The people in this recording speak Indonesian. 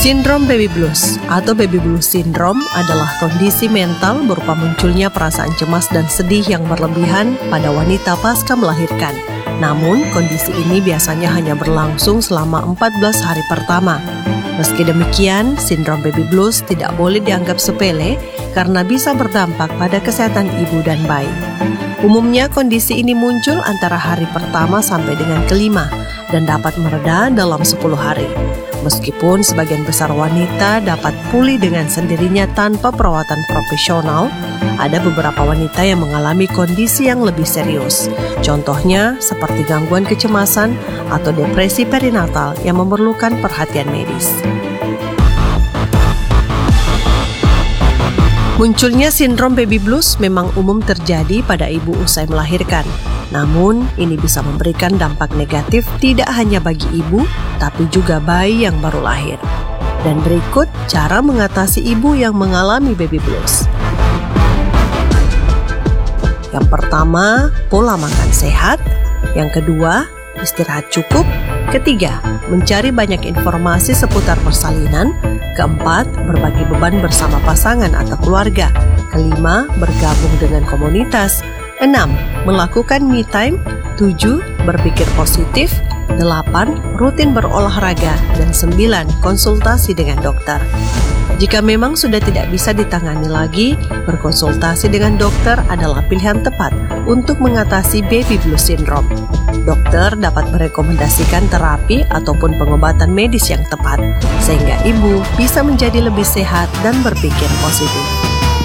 Sindrom baby blues atau baby blues syndrome adalah kondisi mental berupa munculnya perasaan cemas dan sedih yang berlebihan pada wanita pasca melahirkan. Namun, kondisi ini biasanya hanya berlangsung selama 14 hari pertama. Meski demikian, sindrom baby blues tidak boleh dianggap sepele karena bisa berdampak pada kesehatan ibu dan bayi. Umumnya kondisi ini muncul antara hari pertama sampai dengan kelima dan dapat mereda dalam 10 hari. Meskipun sebagian besar wanita dapat pulih dengan sendirinya tanpa perawatan profesional, ada beberapa wanita yang mengalami kondisi yang lebih serius. Contohnya seperti gangguan kecemasan atau depresi perinatal yang memerlukan perhatian medis. Munculnya sindrom baby blues memang umum terjadi pada ibu usai melahirkan. Namun, ini bisa memberikan dampak negatif tidak hanya bagi ibu, tapi juga bayi yang baru lahir. Dan berikut cara mengatasi ibu yang mengalami baby blues. Yang pertama, pola makan sehat. Yang kedua, istirahat cukup. Ketiga, mencari banyak informasi seputar persalinan. Keempat, berbagi beban bersama pasangan atau keluarga. Kelima, bergabung dengan komunitas. 6. Melakukan me time. 7. Berpikir positif. 8. Rutin berolahraga. Dan 9. Konsultasi dengan dokter. Jika memang sudah tidak bisa ditangani lagi, berkonsultasi dengan dokter adalah pilihan tepat untuk mengatasi baby blues syndrome. Dokter dapat merekomendasikan terapi ataupun pengobatan medis yang tepat, sehingga ibu bisa menjadi lebih sehat dan berpikir positif.